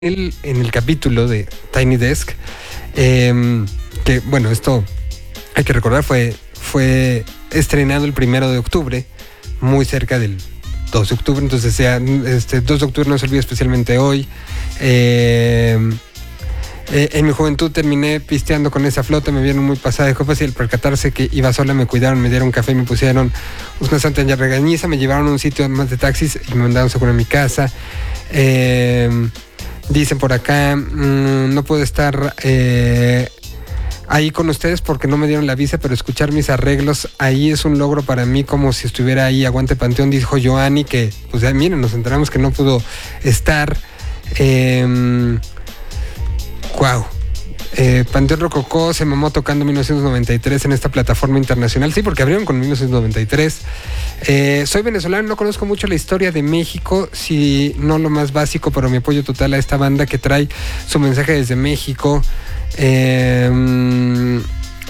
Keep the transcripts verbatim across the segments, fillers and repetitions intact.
el, en el capítulo de Tiny Desk, eh, que bueno, esto hay que recordar, fue, fue estrenado el primero de octubre, muy cerca del dos de octubre, entonces sea, este dos de octubre no se olvida especialmente hoy. Eh, eh, en mi juventud terminé pisteando con esa flota, me vieron muy pasada de copas y al percatarse que iba sola me cuidaron, me dieron café, me pusieron una santa regañiza, me llevaron a un sitio más de taxis y me mandaron seguro a mi casa. Eh, Dicen por acá, mmm, no puedo estar eh, ahí con ustedes porque no me dieron la visa, pero escuchar mis arreglos ahí es un logro para mí, como si estuviera ahí. Aguante Panteón, dijo Joanny, que pues ya miren, nos enteramos que no pudo estar. Eh, wow. Eh, Panteón Rococó se mamó tocando mil novecientos noventa y tres en esta plataforma internacional. Sí, porque abrieron con mil novecientos noventa y tres. Eh, soy venezolano, no conozco mucho la historia de México, si no lo más básico, pero mi apoyo total a esta banda que trae su mensaje desde México. Eh,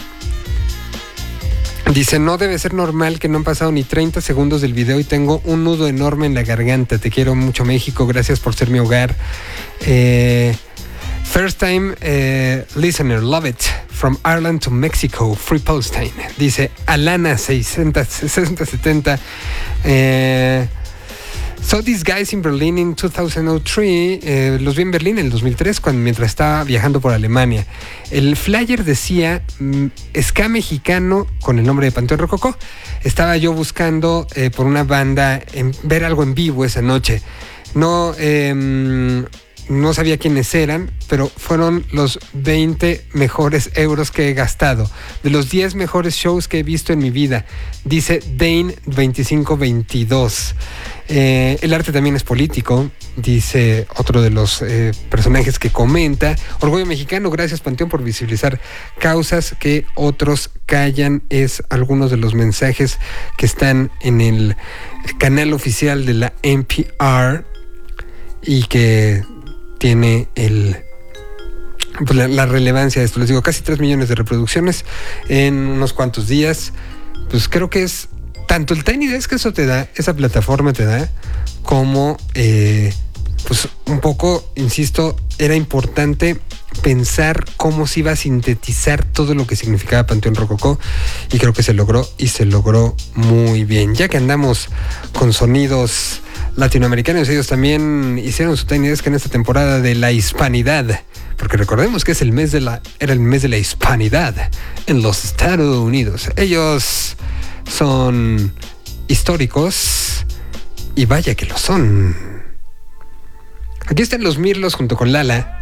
dice, no debe ser normal que no han pasado ni treinta segundos del video y tengo un nudo enorme en la garganta. Te quiero mucho, México, gracias por ser mi hogar. Eh... First time uh, listener, love it. From Ireland to Mexico, Free Palestine. Dice Alana seiscientos setenta. Eh, so these guys in Berlin in two thousand three. Eh, los vi en Berlín en el dos mil tres cuando, mientras estaba viajando por Alemania. El flyer decía mm, ska mexicano con el nombre de Panteón Rococó. Estaba yo buscando eh, por una banda, en, ver algo en vivo esa noche. No... Eh, No sabía quiénes eran, pero fueron los veinte mejores euros que he gastado. De los diez mejores shows que he visto en mi vida. Dice Dane veinticinco veintidós. Eh, el arte también es político, dice otro de los eh, personajes que comenta. Orgullo mexicano, gracias Panteón por visibilizar causas que otros callan. Es algunos de los mensajes que están en el canal oficial de la N P R y que tiene el pues la, la relevancia de esto. Les digo, casi tres millones de reproducciones en unos cuantos días. Pues creo que es tanto el Tiny Desk que eso te da, esa plataforma te da, como eh, pues un poco, insisto, era importante pensar cómo se iba a sintetizar todo lo que significaba Panteón Rococó, y creo que se logró, y se logró muy bien. Ya que andamos con sonidos latinoamericanos, ellos también hicieron su Tiny Desk en esta temporada de la hispanidad, porque recordemos que es el mes de la, era el mes de la hispanidad en los Estados Unidos. Ellos son históricos y vaya que lo son. Aquí están los Mirlos junto con Lala.